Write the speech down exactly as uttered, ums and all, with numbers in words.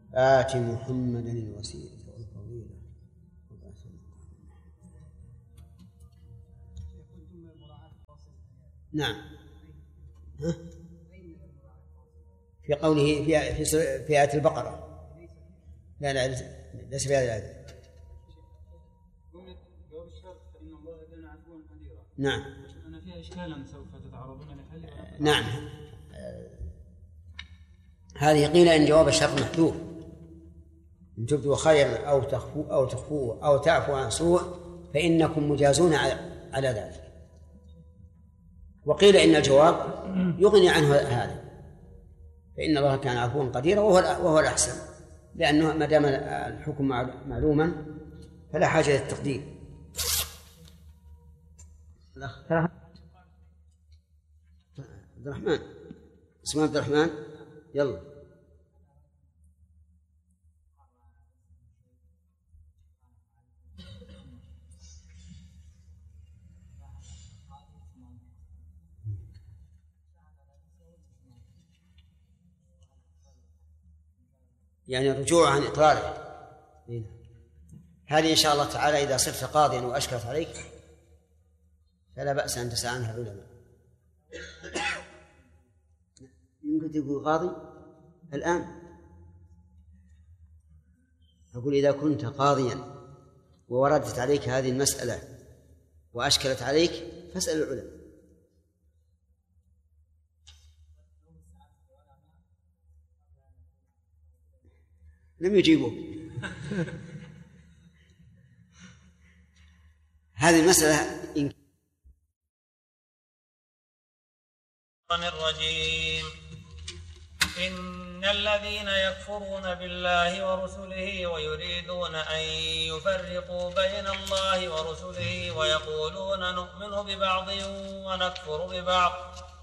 آت محمدا الوسيلة والفضيلة. نعم. ها؟ في قوله في في آية البقرة. لا لا ليس في هذه الآية. جواب الشرط فإن الله كان عفوا قديرا. نعم. أنا فيها إشكالا سوف تتعرضون لحله. نعم. هذه قيل إن جواب الشرط محذوف، إن تبدوا خيرا أو تخفوا أو تخفوه أو تعفوا عن سوء فإنكم مجازون على ذلك. وقيل إن الجواب يغني عنه هذا، فإن الله كان عفوا قديرا وهو وهو الأحسن، لأنه ما دام الحكم معلوما فلا حاجة للتقدير. عبد الرحمن اسمه عبد الرحمن يلا. يعني الرجوع عن إقراره. هذه إن شاء الله تعالى إذا صرت قاضيا وأشكلت عليك فلا بأس أن تسأل عنها العلماء. يمكن تكون قاضي الآن. أقول إذا كنت قاضيا ووردت عليك هذه المسألة وأشكلت عليك فاسأل العلماء. لم يجيبوك. هذه المسألة إن الرجيم إن الذين يكفرون بالله ورسله ويريدون أن يفرقوا بين الله ورسله ويقولون نؤمن ببعض ونكفر ببعض